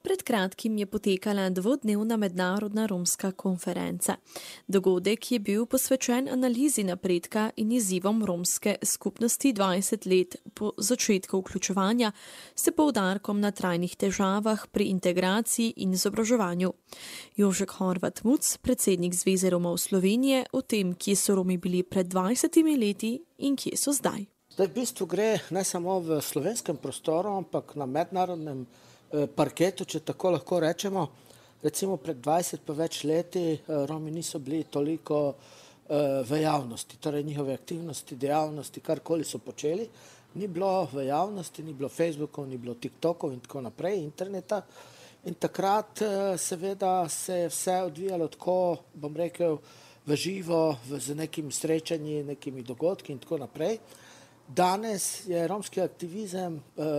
Pred kratkim je potekala dvodnevna mednarodna romska konferenca. Dogodek je bil posvečen analizi napredka in izzivom romske skupnosti 20 let po začetku vključevanja, s poudarkom na trajnih težavah pri integraciji in izobraževanju. Jožek Horvat-Muc, predsednik Zveze Romov Slovenije, o tem, kje so Romi bili pred 20 leti in kje so zdaj. Zdaj v bistvu gre ne samo v slovenskem prostoru, ampak na mednarodnem parketu, če tako lahko rečemo. Recimo pred 20 pa več leti Romi niso bili toliko v javnosti, torej njihove aktivnosti, dejavnosti, karkoli so počeli. Ni bilo v javnosti, ni bilo Facebookov, ni bilo TikTokov in tako naprej, interneta. In takrat seveda se je vse odvijalo tako, bom rekel, v živo, z nekimi srečanji, nekimi dogodki in tako naprej. Danes je romski aktivizem,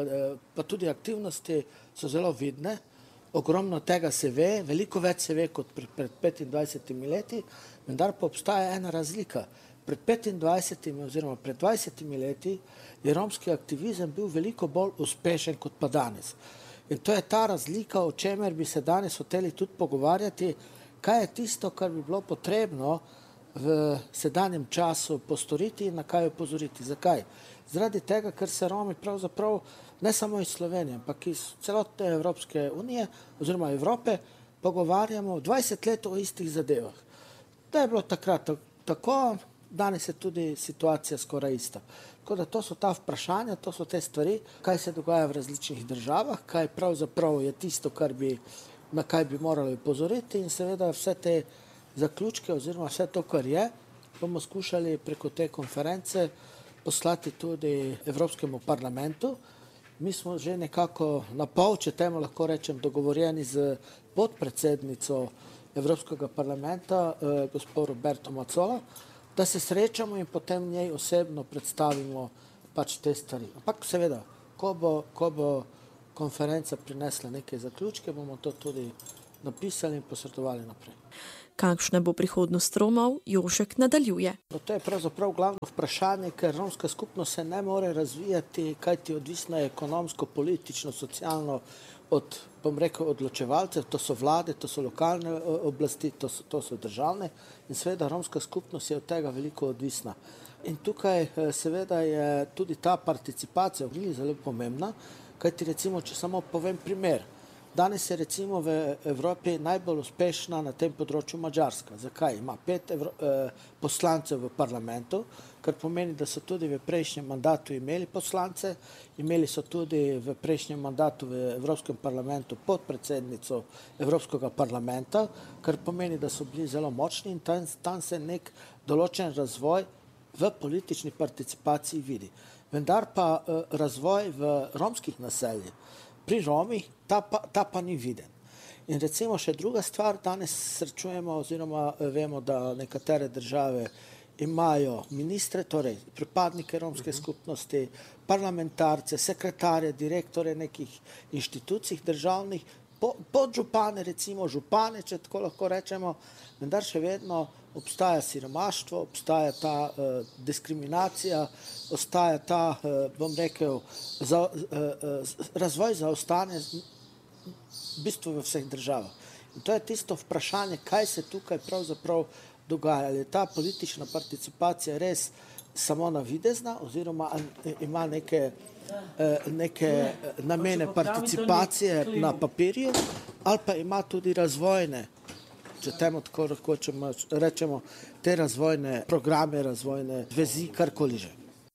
pa tudi aktivnosti so zelo vidne, ogromno tega se ve, veliko več se ve kot pred 25 leti, vendar pa obstaja ena razlika. Pred 25 oziroma pred 20 leti je romski aktivizem bil veliko bolj uspešen kot pa danes. In to je ta razlika, o čemer bi se danes hoteli tudi pogovarjati, kaj je tisto, kar bi bilo potrebno v sedanjem času postoriti in na kaj opozoriti. Zakaj? Zaradi tega, ker se Romi pravzaprav ne samo iz Slovenije, ampak iz celotne Evropske unije oziroma Evrope pogovarjamo 20 let o istih zadevah. Da je bilo takrat tako, danes je tudi situacija skoraj ista. Tako da to so ta vprašanja, to so te stvari, kaj se dogaja v različnih državah, kaj pravzaprav je tisto, na kaj bi morali opozoriti in seveda vse te zaključke oziroma vse to, kar je, bomo skušali preko te konference poslati tudi Evropskemu parlamentu. Mi smo že nekako na pol, če temu lahko rečem, dogovorjeni z podpredsednico Evropskega parlamenta, gospod Roberto Mazzola, da se srečamo in potem njej osebno predstavimo pač te stvari. Ampak seveda, ko bo konferenca prinesla neke zaključke, bomo to tudi napisali in posredovali naprej. Kakšna bo prihodnost Romov, Jožek nadaljuje. To je pravzaprav glavno vprašanje, ker romska skupnost se ne more razvijati, kajti odvisna je ekonomsko, politično, socialno od, bom rekel, odločevalcev, to so vlade, to so lokalne oblasti, to so državne in seveda romska skupnost je od tega veliko odvisna. In tukaj seveda je tudi ta participacija zelo pomembna, kajti recimo, če samo povem primer, danes je recimo v Evropi najbolj uspešna na tem področju Madžarska. Zakaj? Ima 5 poslancev v parlamentu, kar pomeni, da so tudi v prejšnjem mandatu imeli poslance, imeli so tudi v prejšnjem mandatu v Evropskem parlamentu podpredsednico Evropskega parlamenta, kar pomeni, da so bili zelo močni in tam se nek določen razvoj v politični participaciji vidi. Vendar pa razvoj v romskih naseljih pri Romih, ta pa ni viden. In recimo še druga stvar, danes srečujemo oziroma vemo, da nekatere države imajo ministre, torej pripadnike romske skupnosti, parlamentarce, sekretarje, direktore nekih inštitucij državnih, podžupane, recimo župane, če tako lahko rečemo, vendar še vedno obstaja siromaštvo, obstaja ta diskriminacija, ostaja ta, bom rekel, razvoj zaostane v bistvu v vseh državah. In to je tisto vprašanje, kaj se tukaj pravzaprav dogaja. Ali je ta politična participacija res samo navidezna oziroma ima neke namene participacije na papirju ali pa ima tudi razvojne, če temu tako rečemo, te razvojne programe, razvojne vezi, karkoli že.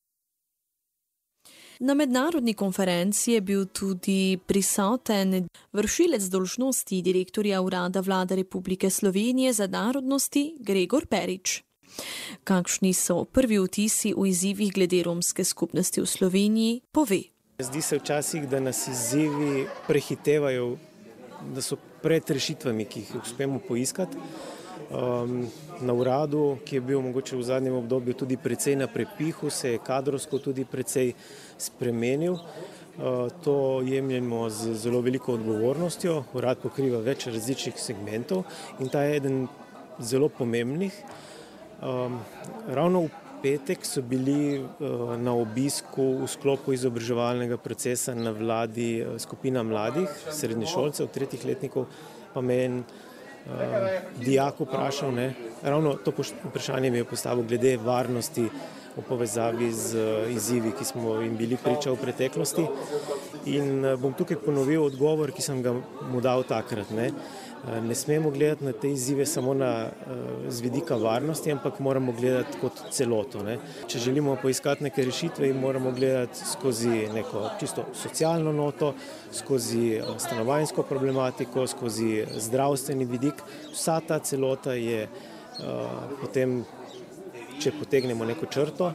Na mednarodni konferenci je bil tudi prisoten vršilec dolžnosti direktorja Urada Vlade Republike Slovenije za narodnosti Gregor Perič. Kakšni so prvi vtisi o izzivih glede romske skupnosti v Sloveniji, pove. Zdi se včasih, da nas izzivi prehitevajo, da so pred rešitvami, ki jih uspemo poiskati. Na uradu, ki je bil mogoče v zadnjem obdobju tudi precej na prepihu, se je kadrovsko tudi precej spremenil. To jemljemo z zelo veliko odgovornostjo. Urad pokriva več različnih segmentov in ta je eden zelo pomembnih. Ravno v petek so bili na obisku v sklopu izobraževalnega procesa na vladi skupina mladih, srednješolcev, tretjih letnikov, pa me en dijak vprašal, ravno to vprašanje mi je postavil glede varnosti v povezavi z izzivi, ki smo jim bili priča v preteklosti. In bom tukaj ponovil odgovor, ki sem ga mu dal takrat. Ne smemo gledati na te izzive samo z vidika varnosti, ampak moramo gledati kot celoto. Če želimo poiskati neke rešitve, moramo gledati skozi neko čisto socialno noto, skozi stanovanjsko problematiko, skozi zdravstveni vidik. Vsa ta celota je potem, če potegnemo neko črto,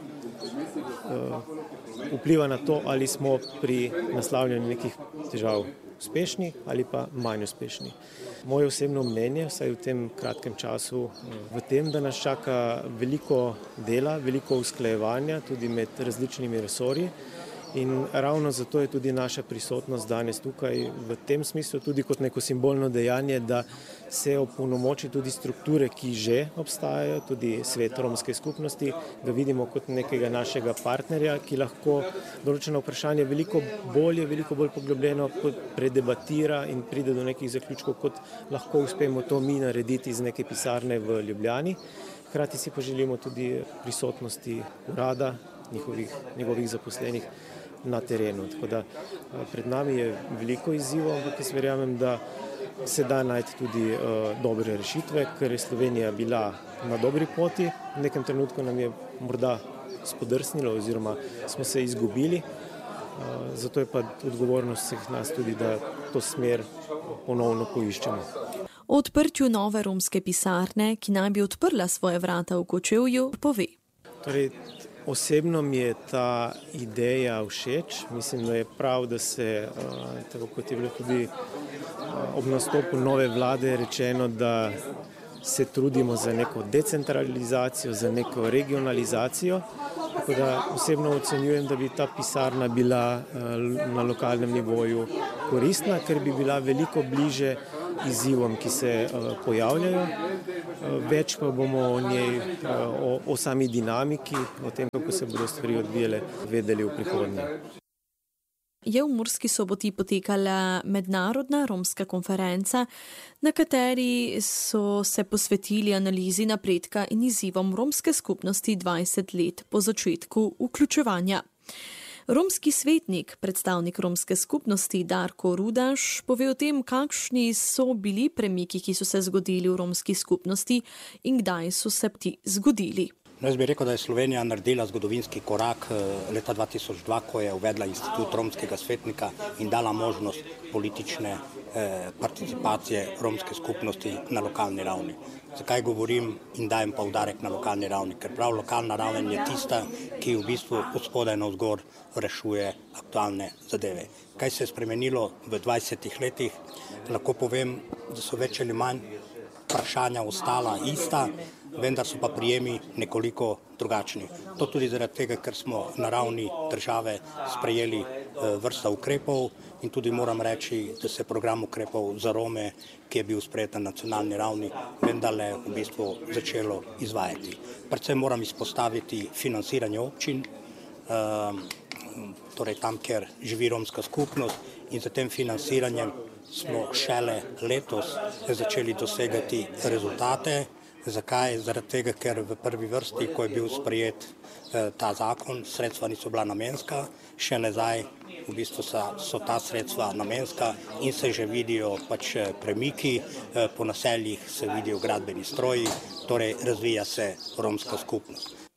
vpliva na to, ali smo pri naslavljanju nekih težav uspešni ali pa manj uspešni. Moje osebno mnenje, vsaj v tem kratkem času, v tem, da nas čaka veliko dela, veliko usklajevanja tudi med različnimi resorji. In ravno zato je tudi naša prisotnost danes tukaj v tem smislu tudi kot neko simbolno dejanje, da se opolnomoči tudi strukture, ki že obstajajo, tudi svet romske skupnosti, ga vidimo kot nekega našega partnerja, ki lahko določeno vprašanje veliko bolj poglobljeno predebatira in pride do nekih zaključkov, kot lahko uspemo to mi narediti iz neke pisarne v Ljubljani. Hkrati si pa želimo tudi prisotnosti urada, njegovih zaposlenih na terenu. Tako da pred nami je veliko izzivov, ampak jaz verjamem, da se da najti tudi dobre rešitve, ker je Slovenija bila na dobri poti. V nekem trenutku nam je morda spodrsnilo oziroma smo se izgubili, zato je pa odgovornost vseh nas tudi, da to smer ponovno poiščemo. O odprtju nove romske pisarne, ki naj bi odprla svoje vrata v Kočevju, pove. Torej, osebno mi je ta ideja všeč. Mislim, da je prav, da se, tako kot je bilo tudi ob nastopu nove vlade rečeno, da se trudimo za neko decentralizacijo, za neko regionalizacijo. Tako da osebno ocenjujem, da bi ta pisarna bila na lokalnem nivoju koristna, ker bi bila veliko bliže izzivom, ki se pojavljajo. Več pa bomo o njej, o sami dinamiki, o tem, kako se bodo stvari odvijale, vedeli v prihodnje. Je v Murski Soboti potekala mednarodna romska konferenca, na kateri so se posvetili analizi napredka in izzivom romske skupnosti 20 let po začetku vključevanja. Romski svetnik, predstavnik romske skupnosti Darko Rudaš, pove o tem, kakšni so bili premiki, ki so se zgodili v romski skupnosti in kdaj so se ti zgodili. Jaz bi rekel, da je Slovenija naredila zgodovinski korak leta 2002, ko je uvedla institut romskega svetnika in dala možnost politične participacije romske skupnosti na lokalni ravni. Zakaj govorim in dajem poudarek na lokalni ravni? Ker prav lokalna raven je tista, ki v bistvu od spodaj navzgor rešuje aktualne zadeve. Kaj se je spremenilo v 20 letih? Lahko povem, da so več ali manj vprašanja ostala ista, vendar so pa prijemi nekoliko drugačni. To tudi zaradi tega, ker smo na ravni države sprejeli vrsta ukrepov in tudi moram reči, da se program ukrepov za Rome, ki je bil sprejet na nacionalni ravni, vendarle v bistvu začelo izvajati. Predvsem moram izpostaviti financiranje občin, torej tam, kjer živi romska skupnost, in za tem financiranjem smo šele letos začeli dosegati rezultate. Zakaj? Zaradi tega, ker v prvi vrsti, ko je bil sprejet ta zakon, sredstva niso bila namenska, še nazaj v bistvu so ta sredstva namenska in se že vidijo premiki, po naseljih se vidijo gradbeni stroji, torej razvija se romska skupnost.